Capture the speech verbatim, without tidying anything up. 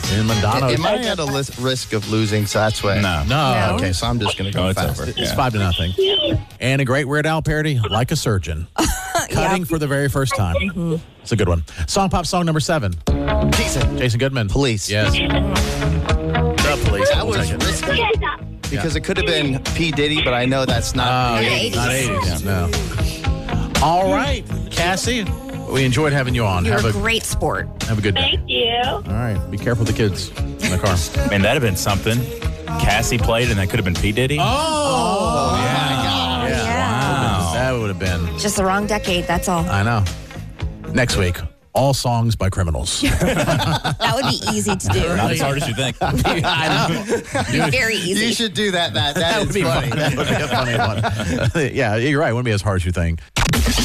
in Madonna. Am I at a lis- risk of losing? So that's why. No. No. Okay, so I'm just going to go No, it's fast. over. It's Yeah. five to nothing. And a great Weird Al parody, Like a Surgeon. Cutting for the very first time. It's a good one. Song Pop song number seven. Jason. Jason Goodman. Police. Yes. The Police. That We'll was take it. risky because it could have been P. Diddy, but I know that's Oh, not. yeah, eighties. not eighties. No. All right, Cassie. We enjoyed having you on. You're Have a a great sport. have a good day. Thank you. All right. Be careful with the kids in the car. Man, that'd have been something. Cassie played, and that could have been P. Diddy. Oh, Yeah. Wow. that would have been. Just the wrong decade, that's all. I know. Next week, all songs by criminals. That would be easy to do. Not as hard as you think. I know. Very easy. You should do that. That that, That is would be funny. fun. That would be a funny one. Yeah, you're right. It wouldn't be as hard as you think.